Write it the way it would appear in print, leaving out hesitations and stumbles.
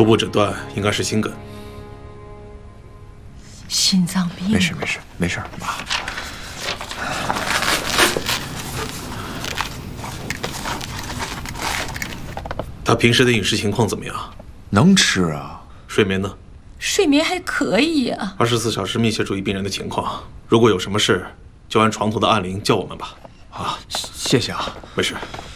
初步诊断应该是心梗。 心脏病？ 没事，妈。 他平时的饮食情况怎么样？ 能吃啊。 睡眠呢？ 睡眠还可以啊。 24小时密切注意病人的情况，如果有什么事，就按床头的按铃叫我们吧。 啊，谢谢啊。 没事。